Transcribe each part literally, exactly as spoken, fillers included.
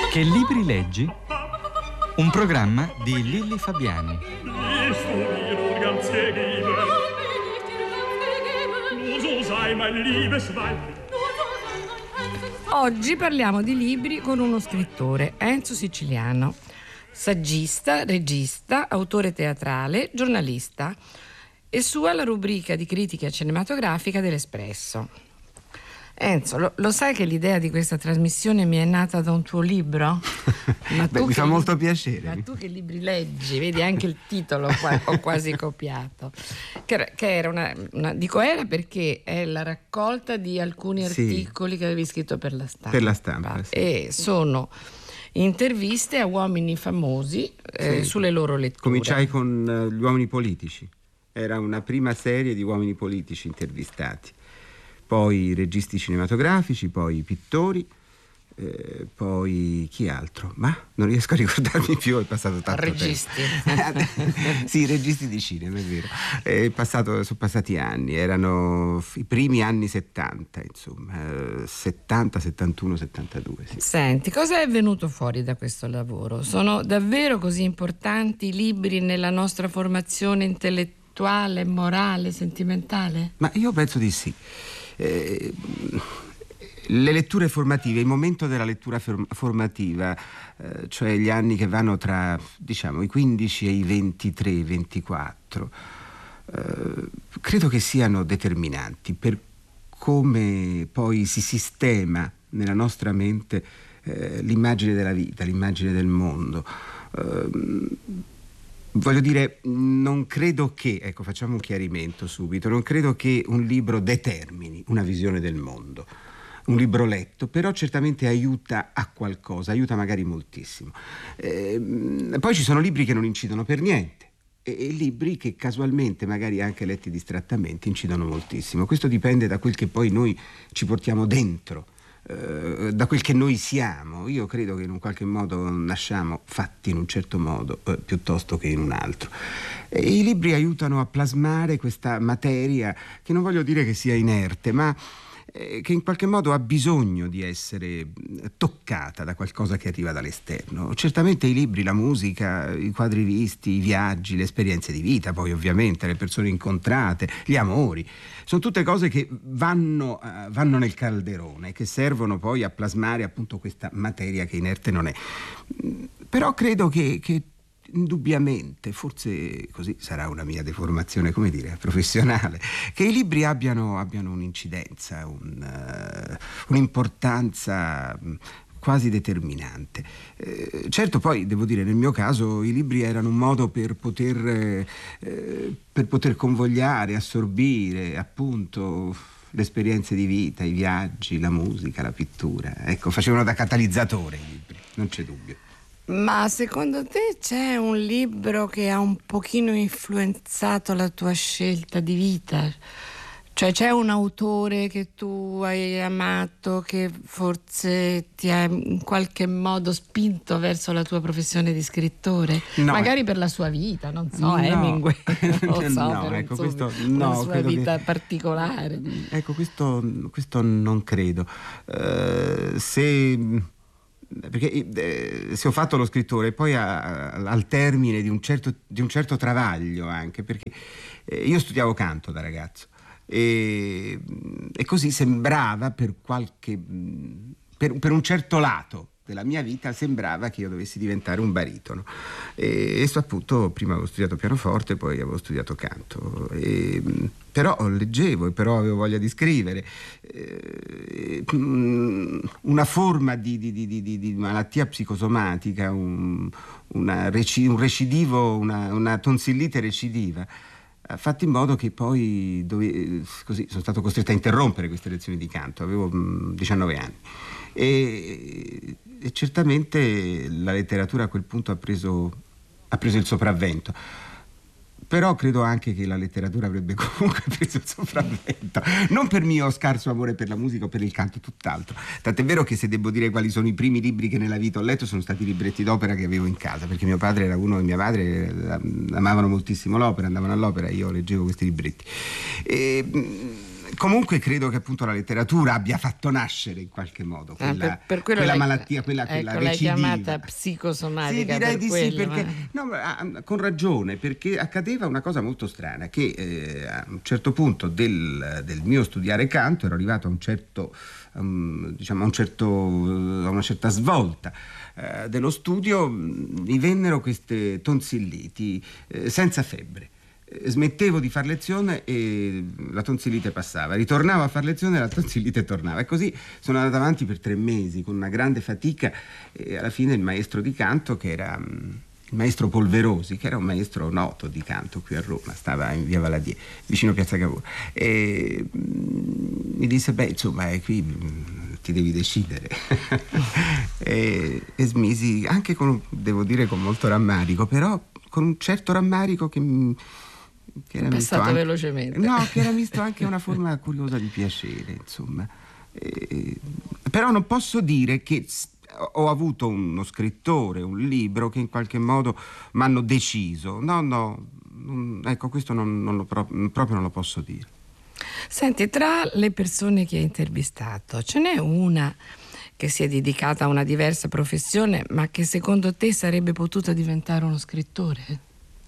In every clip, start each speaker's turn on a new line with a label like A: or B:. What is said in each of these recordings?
A: Che libri leggi? Un programma di Lilli Fabiani.
B: Oggi parliamo di libri con uno scrittore, Enzo Siciliano, saggista, regista, autore teatrale, giornalista, e sua la rubrica di critica cinematografica dell'Espresso. Enzo, lo, lo sai che l'idea di questa trasmissione mi è nata da un tuo libro?
C: Ma Beh, mi fa
B: li-
C: molto piacere.
B: Ma tu che libri leggi? Vedi, anche il titolo qua, ho quasi copiato. Che era, che era una, una... Dico era perché è la raccolta di alcuni
C: Sì.
B: articoli che avevi scritto per la stampa.
C: Per la stampa, sì.
B: E sono interviste a uomini famosi eh,
C: Sì.
B: sulle loro letture.
C: Cominciai con uh, gli uomini politici. Era una prima serie di uomini politici intervistati. Poi registi cinematografici, poi pittori, eh, poi chi altro? Ma non riesco a ricordarmi più, è passato tanto
B: Registi.
C: tempo. Sì, registi di cinema, è vero. È passato, sono passati anni, erano i primi anni settanta, insomma, settanta, settantuno, settantadue. Sì.
B: Senti, cosa è venuto fuori da questo lavoro? Sono davvero così importanti i libri nella nostra formazione intellettuale, morale, sentimentale?
C: Ma io penso di sì. Eh, le letture formative, il momento della lettura for- formativa, eh, cioè gli anni che vanno tra, diciamo, i quindici e i ventitré ventiquattro, eh, credo che siano determinanti per come poi si sistema nella nostra mente eh, l'immagine della vita, l'immagine del mondo. Eh, Voglio dire, non credo che, ecco, facciamo un chiarimento subito, non credo che un libro determini una visione del mondo, un libro letto, però certamente aiuta a qualcosa, aiuta magari moltissimo. Eh, poi ci sono libri che non incidono per niente e, e libri che casualmente, magari anche letti distrattamente, incidono moltissimo. Questo dipende da quel che poi noi ci portiamo dentro. Uh, da quel che noi siamo. Io credo che in un qualche modo nasciamo fatti in un certo modo uh, piuttosto che in un altro, e i libri aiutano a plasmare questa materia che non voglio dire che sia inerte, ma eh, che in qualche modo ha bisogno di essere toccata da qualcosa che arriva dall'esterno. Certamente i libri, la musica, i quadri visti, i viaggi, le esperienze di vita, poi ovviamente le persone incontrate, gli amori, sono tutte cose che vanno, uh, vanno nel calderone, che servono poi a plasmare appunto questa materia che inerte non è. Però credo che, che indubbiamente, forse così sarà una mia deformazione, come dire, professionale, che i libri abbiano, abbiano un'incidenza, un, uh, un'importanza quasi determinante. Eh, certo, poi devo dire, nel mio caso i libri erano un modo per poter eh, per poter convogliare, assorbire appunto le esperienze di vita, i viaggi, la musica, la pittura. Ecco, facevano da catalizzatore i libri, non c'è dubbio.
B: Ma secondo te c'è un libro che ha un pochino influenzato la tua scelta di vita? Cioè c'è un autore che tu hai amato che forse ti ha in qualche modo spinto verso la tua professione di scrittore?
C: No.
B: Magari per la sua vita, non so,
C: No.
B: Hemingway, non so,
C: No,
B: per
C: ecco,
B: insomma,
C: questo-
B: una
C: no,
B: sua
C: credo
B: vita
C: che-
B: particolare.
C: Ecco, questo, questo non credo. Eh, se perché eh, se ho fatto lo scrittore e poi a- a- al termine di un certo, di un certo travaglio, anche perché eh, io studiavo canto da ragazzo e, e così sembrava per qualche per, per un certo lato della mia vita sembrava che io dovessi diventare un baritono e, e appunto prima avevo studiato pianoforte, poi avevo studiato canto e, però leggevo e però avevo voglia di scrivere. Eh, una forma di, di, di, di, di malattia psicosomatica, un, una reci, un recidivo, una, una tonsillite recidiva ha fatto in modo che poi dove, così sono stato costretto a interrompere queste lezioni di canto. Avevo mh, diciannove anni e, e certamente la letteratura a quel punto ha preso, ha preso il sopravvento. Però credo anche che la letteratura avrebbe comunque preso il sopravvento, non per mio scarso amore per la musica o per il canto, tutt'altro. Tant'è vero che se devo dire quali sono i primi libri che nella vita ho letto sono stati i libretti d'opera che avevo in casa, perché mio padre era uno e mia madre amavano moltissimo l'opera, andavano all'opera e io leggevo questi libretti. E, comunque credo che appunto la letteratura abbia fatto nascere in qualche modo quella,
B: ah, per, per
C: quella
B: lei,
C: malattia, quella,
B: ecco,
C: quella
B: l'hai
C: recidiva.
B: chiamata psicosomatica.
C: Sì, direi
B: per
C: di
B: quello,
C: sì, perché
B: ma...
C: no, con ragione, perché accadeva una cosa molto strana, che eh, a un certo punto del, del mio studiare canto ero arrivato a un certo, um, diciamo a, un certo, a una certa svolta eh, dello studio, mi vennero queste tonsilliti eh, senza febbre. Smettevo di far lezione e la tonsillite passava, ritornavo a far lezione e la tonsillite tornava, e così sono andato avanti per tre mesi con una grande fatica, e alla fine il maestro di canto, che era il maestro Polverosi, che era un maestro noto di canto qui a Roma, stava in via Valadier, vicino a Piazza Cavour, e mi disse: beh, insomma, qui ti devi decidere. e, e smisi, anche con, devo dire, con molto rammarico, però con un certo rammarico che mi che era
B: passato
C: anche,
B: velocemente.
C: No, che era visto anche una forma curiosa di piacere, insomma. E, però non posso dire che ho avuto uno scrittore, un libro che in qualche modo mi hanno deciso. No, no, non, ecco, questo non, non lo, proprio non lo posso dire.
B: Senti, tra le persone che hai intervistato, ce n'è una che si è dedicata a una diversa professione, ma che secondo te sarebbe potuta diventare uno scrittore?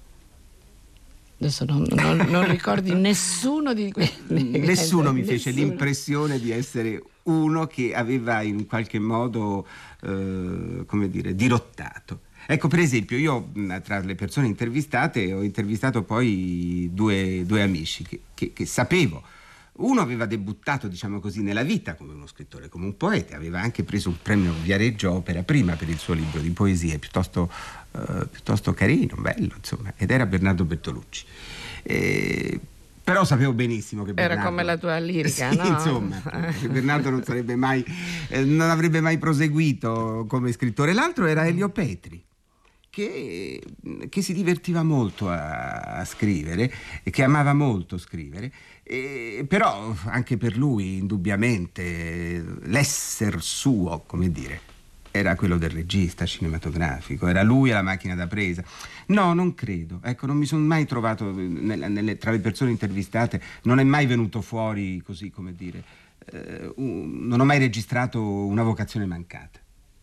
B: Adesso non, non, non ricordi nessuno di quelli.
C: Nessuno mi
B: nessuno.
C: fece l'impressione di essere uno che aveva in qualche modo, eh, come dire, dirottato. Ecco, per esempio, io tra le persone intervistate ho intervistato poi due, due amici che, che, che sapevo. Uno aveva debuttato, diciamo così, nella vita come uno scrittore, come un poeta, aveva anche preso un premio Viareggio Opera Prima per il suo libro di poesie, piuttosto, uh, piuttosto carino, bello, insomma, ed era Bernardo Bertolucci. E... Però sapevo benissimo che Bernardo...
B: Era come la tua lirica,
C: sì,
B: no?
C: insomma, che Bernardo non sarebbe mai, eh, non avrebbe mai proseguito come scrittore. L'altro era Elio Petri, Che, che si divertiva molto a, a scrivere e che amava molto scrivere, e, però anche per lui indubbiamente l'esser suo, come dire, era quello del regista cinematografico, era lui la macchina da presa. No, non credo, ecco, non mi sono mai trovato nelle, nelle, tra le persone intervistate, non è mai venuto fuori così, come dire, eh, un, non ho mai registrato una vocazione mancata.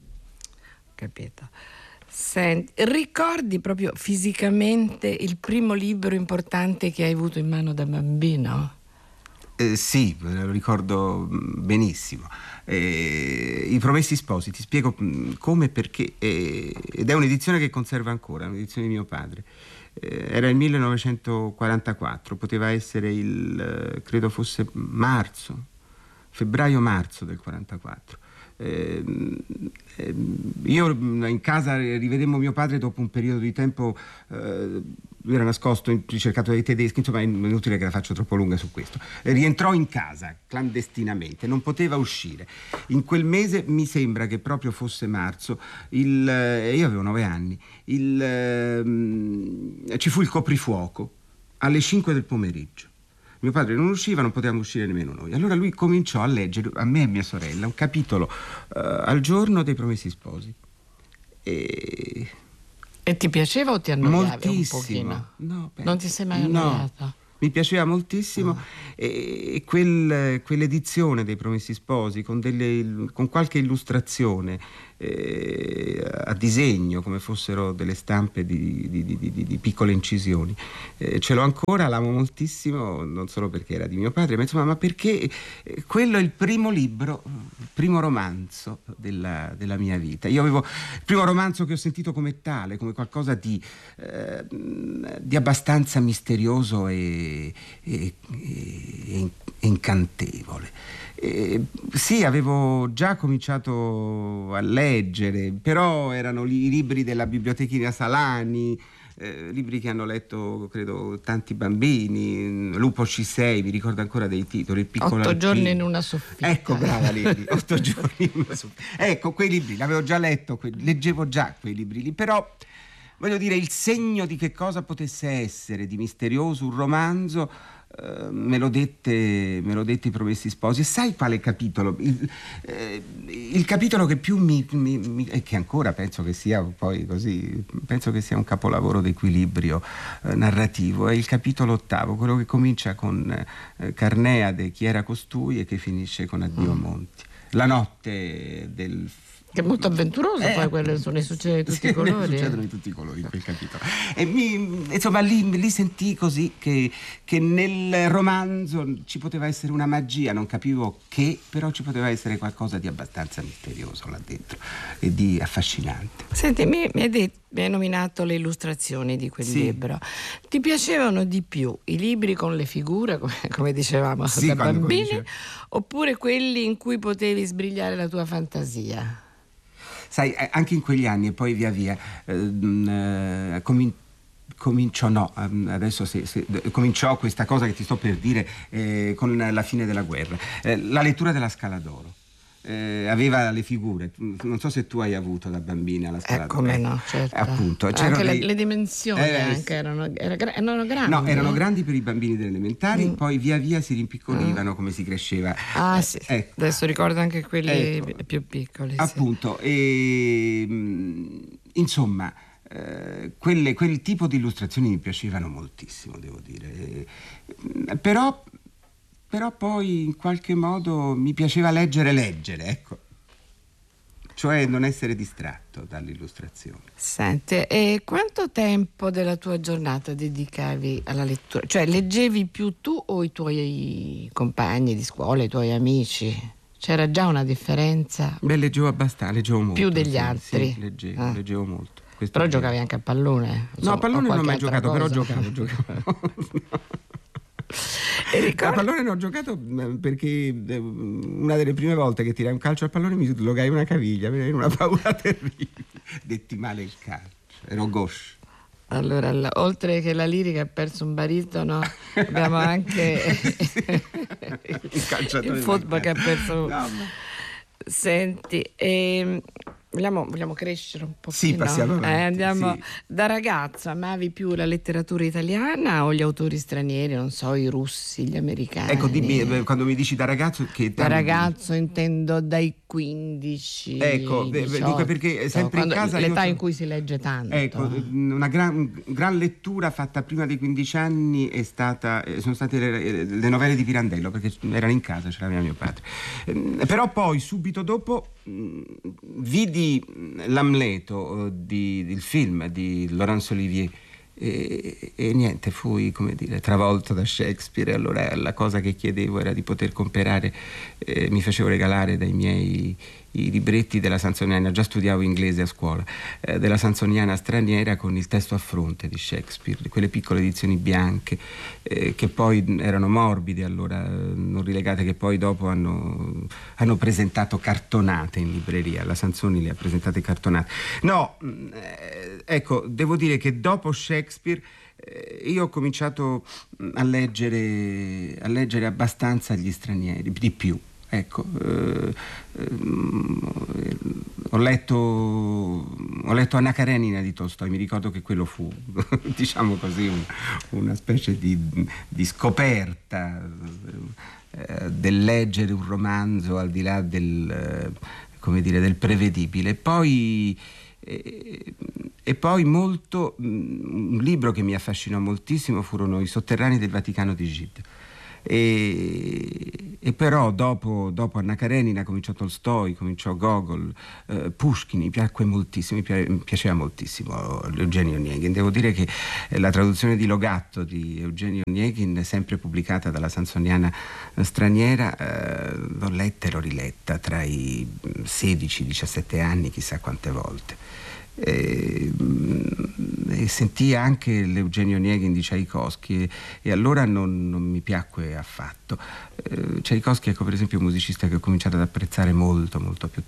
B: Capito. Senti, ricordi proprio fisicamente il primo libro importante che hai avuto in mano da bambino?
C: Eh, sì, lo ricordo benissimo. Eh, I Promessi Sposi, ti spiego come e perché, eh, ed è un'edizione che conserva ancora, un'edizione di mio padre. Eh, era il millenovecentoquarantaquattro, poteva essere il, eh, credo fosse marzo, febbraio-marzo del quarantaquattro. Eh, eh, io in casa rivedemmo mio padre dopo un periodo di tempo, eh, lui era nascosto, ricercato dai tedeschi, insomma è inutile che la faccio troppo lunga su questo. Eh, rientrò in casa clandestinamente, non poteva uscire. In quel mese, mi sembra che proprio fosse marzo, il, eh, io avevo nove anni, il, eh, ci fu il coprifuoco alle cinque del pomeriggio. Mio padre non usciva, non potevamo uscire nemmeno noi. Allora lui cominciò a leggere, a me e mia sorella, un capitolo uh, al giorno dei Promessi Sposi. E...
B: e ti piaceva o ti annoiavi
C: moltissimo.
B: un pochino?
C: No, beh,
B: non ti sei mai annoiata?
C: No. Mi piaceva moltissimo, oh. e quel, quell'edizione dei Promessi Sposi con, delle, con qualche illustrazione eh, a disegno, come fossero delle stampe di, di, di, di, di piccole incisioni, eh, ce l'ho ancora, l'amo moltissimo, non solo perché era di mio padre, ma insomma, ma perché quello è il primo libro, il primo romanzo della, della mia vita. Io avevo il primo romanzo che ho sentito come tale, come qualcosa di, eh, di abbastanza misterioso e E, e, e incantevole. E, sì, avevo già cominciato a leggere, però erano i libri della bibliotechina Salani, eh, libri che hanno letto, credo, tanti bambini. Lupo C sei, mi ricordo ancora dei titoli. Il piccolo
B: Otto
C: alpino.
B: giorni in una soffitta.
C: Ecco, brava Lili, otto giorni in una soffitta. Ecco, quei libri, l'avevo già letto, que- leggevo già quei libri lì, però voglio dire, il segno di che cosa potesse essere di misterioso un romanzo uh, me lo dette me lo dette i Promessi Sposi. E sai quale capitolo? Il, eh, il capitolo che più mi, mi, mi e che ancora penso che sia poi così, penso che sia un capolavoro d'equilibrio eh, narrativo, è il capitolo ottavo, quello che comincia con eh, Carneade, chi era costui, e che finisce con Addio
B: Mm.
C: Monti. La notte del
B: Che è molto avventuroso,
C: Eh,
B: poi quello sono, ne succede di tutti
C: sì,
B: i colori.
C: ne succedono di tutti i colori in quel capitolo. E mi, insomma, lì, lì sentii così che, che nel romanzo ci poteva essere una magia, non capivo che, però ci poteva essere qualcosa di abbastanza misterioso là dentro e di affascinante.
B: Senti, mi, mi, hai detto, mi hai nominato le illustrazioni di quel
C: Sì.
B: libro. Ti piacevano di più i libri con le figure, come, come dicevamo
C: Sì,
B: da
C: quando
B: bambini,
C: comincia-
B: oppure quelli in cui potevi sbrigliare la tua fantasia?
C: Sai, eh, anche in quegli anni e poi via via eh, mh, eh, comin- cominciò no, ehm, adesso se, se, eh, cominciò questa cosa che ti sto per dire eh, con la fine della guerra, eh, la lettura della Scala d'Oro. Eh, aveva le figure, non so se tu hai avuto da bambina la Scala
B: Eh,
C: d'Oro.
B: come
C: Eh,
B: no, certo.
C: appunto,
B: Anche
C: c'erano
B: le,
C: dei-
B: le dimensioni
C: Eh,
B: anche
C: sì.
B: erano, era gra- erano grandi.
C: No, erano
B: eh?
C: grandi per i bambini delle elementari,
B: Mm.
C: poi via via si rimpiccolivano come si cresceva.
B: Ah
C: Eh,
B: sì,
C: ecco.
B: adesso ricordo anche quelli
C: Ecco.
B: più piccoli. sì.
C: Appunto, e, mh, insomma, eh, quelle- quel tipo di illustrazioni mi piacevano moltissimo, devo dire. E, mh, però, però poi in qualche modo mi piaceva leggere, leggere, ecco. Cioè non essere distratto dall'illustrazione.
B: Senti, e quanto tempo della tua giornata dedicavi alla lettura? Cioè, leggevi più tu o i tuoi compagni di scuola, i tuoi amici? C'era già una differenza?
C: Beh, leggevo abbastanza, leggevo molto.
B: Più degli
C: sì,
B: altri?
C: Sì, leggevo,
B: Ah.
C: leggevo molto. Questo
B: Però
C: è vero.
B: giocavi anche a pallone?
C: No,
B: insomma,
C: a pallone
B: o
C: non ho mai
B: qualche altra
C: giocato, però
B: cosa?
C: giocavo, giocavo.
B: E
C: A
B: ricordi-
C: pallone non ho giocato eh, perché eh, una delle prime volte che tirai un calcio al pallone mi slogai una caviglia, mi venne una paura terribile. Detti male il calcio, ero gauche.
B: Allora, la- oltre che la lirica ha perso un baritono, abbiamo anche
C: Il calciatore
B: il football che ha
C: mancato.
B: perso.
C: No, ma-
B: Senti, ehm, vogliamo, vogliamo crescere un po'?
C: Sì, passiamo avanti,
B: Eh, andiamo.
C: sì.
B: Da ragazzo amavi più la letteratura italiana o gli autori stranieri, non so, i russi, gli americani?
C: Ecco, dimmi, eh, quando mi dici da ragazzo che
B: Da ragazzo intendo dai quindici.
C: Ecco, eh,
B: diciotto,
C: dunque, perché sempre in
B: quando-
C: casa io
B: l'età
C: so-
B: in cui si legge tanto.
C: Ecco, una gran, gran lettura fatta prima dei quindici anni è stata, eh, sono state le, le novelle di Pirandello, perché erano in casa, ce l'aveva mio padre. Ehm, Però poi, subito dopo, mh, vidi l'Amleto, eh, di, il film di Laurence Olivier, e, e niente, fui, come dire, travolto da Shakespeare. E allora la cosa che chiedevo era di poter comprare, eh, mi facevo regalare dai miei i libretti della Sansoniana, già studiavo inglese a scuola, eh, della Sansoniana straniera con il testo a fronte di Shakespeare, quelle piccole edizioni bianche, eh, che poi erano morbide allora, eh, non rilegate, che poi dopo hanno, hanno presentato cartonate in libreria. La Sansoni le ha presentate cartonate. No, eh, ecco, devo dire che dopo Shakespeare eh, io ho cominciato a leggere, a leggere abbastanza gli stranieri, di più. Ecco, eh, ehm, ho letto ho letto Anna Karenina di Tolstoi, mi ricordo che quello fu, diciamo così, un- una specie di, di scoperta eh, del leggere un romanzo al di là del, eh, come dire, del prevedibile. Poi E, e poi molto, un libro che mi affascinò moltissimo furono I sotterranei del Vaticano di Gide. E, e però dopo, dopo Anna Karenina cominciò Tolstoi, cominciò Gogol, eh, Pushkin, mi piacque moltissimo, mi, pi- mi piaceva moltissimo Eugenio Onegin. Devo dire che eh, la traduzione di Logatto di Eugenio Onegin, sempre pubblicata dalla Sansoniana eh, straniera, eh, l'ho letta e l'ho riletta tra i sedici diciassette anni, chissà quante volte. E, e sentii anche l'Eugenio Onegin di Tchaikovsky, e, e allora non, non mi piacque affatto. eh, Tchaikovsky, ecco, per esempio, è un musicista che ho cominciato ad apprezzare molto molto più